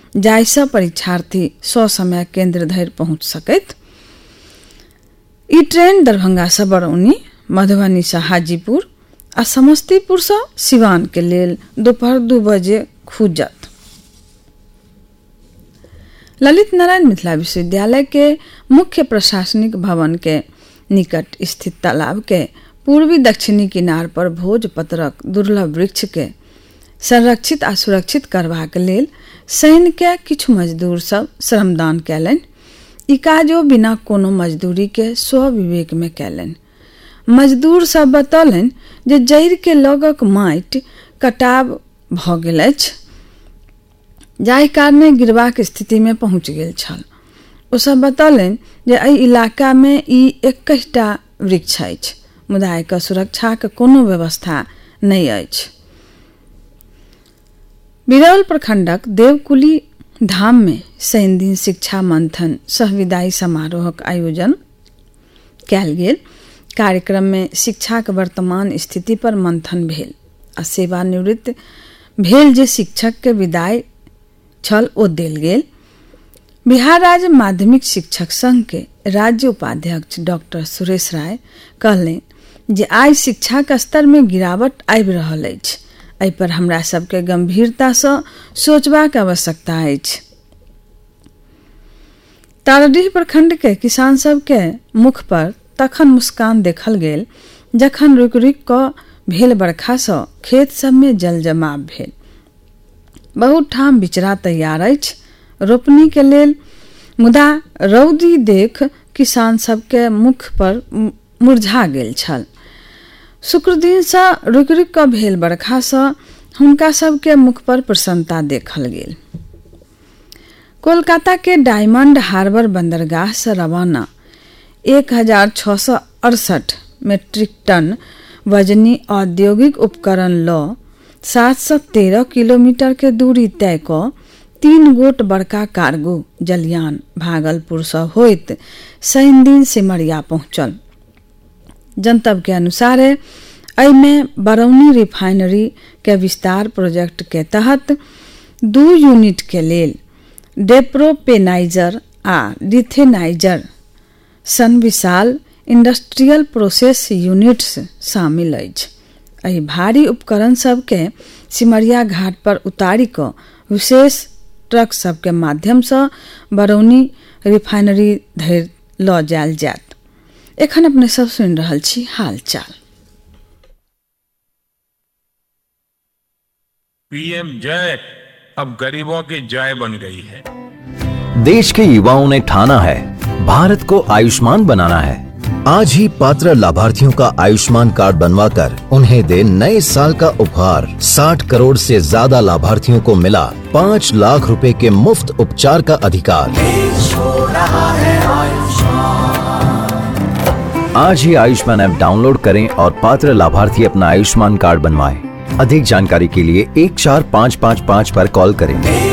जाहिसँ परीक्षार्थी ससमय केन्द्र धरि पहुँच सकैत। ई ट्रेन दरभंगा सँ बरौनी, मधुबनी सँ हाजीपुर आ समस्तीपुर सँ सिवान के लेल दोपहर 2 बजे खुजत। ललित नारायण मिथिला विश्वविद्यालय के मुख्य प्रशासनिक भवन के निकट स्थित तालाब के पूर्वी दक्षिणी किनार पर भोजपत्रक दुर्लभ वृक्ष के संरक्षित आ सुरक्षित करबाक लेल सैन्य के किछु मजदूर सब श्रमदान कयलनि। ई काज ओ बिना कोनो मजदूरी के स्वविवेक में कयलनि। मजदूर सब बतौलनि जे जड़ि के लगक माटि कटाव भ गेल अछि, जाहि कारणे गिरबाक स्थिति में पहुँच गेल छल। ओ सब बतौलनि जे एहि इलाका में ई एकहिटा वृक्ष अछि, मुदा एकर सुरक्षाक कोनो व्यवस्था नहि अछि। बिरौल प्रखंडक देवकुली धाम में शनि दिन शिक्षा मंथन सह विदाई समारोहक आयोजन कयल गेल। कार्यक्रम में शिक्षाक वर्तमान स्थिति पर मंथन भेल आ सेवानिवृत्त भेल जे शिक्षक के विदाई छल ओ देल गेल। बिहार राज्य माध्यमिक शिक्षक संघ के राज्य उपाध्यक्ष डॉक्टर सुरेश राय कहलनि जे आइ शिक्षाक स्तर में गिरावट आबि रहल अछि। एहि पर हमरा सबके गंभीरता सँ सोचबाक आवश्यकता अछि। ताराडीह प्रखंड के किसान सब के मुख पर तखन मुस्कान देखल गेल जखन रुकि रुकि कऽ भेल बरखा सँ खेत सब में जल जमाव भेल। बहुत ठाम बिचड़ा तैयार अछि रोपनी के लेल, मुदा रौदी देख किसान सबके मुख पर मुरझा गेल छल। शुक्र दिन सँ रुकि रुकि कऽ भेल बरखा सँ हुनका सबके मुख पर प्रसन्नता देखल गेल। कोलकाता के डायमंड हार्बर बंदरगाह से रवाना 1668 मीट्रिक टन वजनी औद्योगिक उपकरण लऽ 713 किलोमीटर के दूरी तय कऽ 3 गोट बड़का कार्गो जलयान भागलपुर सँ होइत शनि दिन सिमरिया पहुंचल। जनतब के अनुसार एहिमे बरौनी रिफाइनरी के विस्तार प्रोजेक्ट के तहत 2 यूनिट के लेल डेप्रोपेनाइजर आ डिथेनाइजर सन विशाल इंडस्ट्रियल प्रोसेस यूनिट्स शामिल अछि। एहि भारी उपकरण सबके सिमरिया घाट पर उतारी कऽ विशेष ट्रक सबके माध्यम सँ बरौनी रिफाइनरी धरि लऽ जायल जायत। एखन अपने सब सुनि रहल छी हाल चाल। पीएम जय अब गरीबों की जय बन गई है। देश के युवाओं ने ठाना है भारत को आयुष्मान बनाना है। आज ही पात्र लाभार्थियों का आयुष्मान कार्ड बनवाकर उन्हें दे नए साल का उपहार। 60 करोड़ से ज्यादा लाभार्थियों को मिला 5 लाख रुपए के मुफ्त उपचार का अधिकार। आज ही आयुष्मान ऐप डाउनलोड करें और पात्र लाभार्थी अपना आयुष्मान कार्ड बनवाएं। अधिक जानकारी के लिए 14555 पर कॉल करें।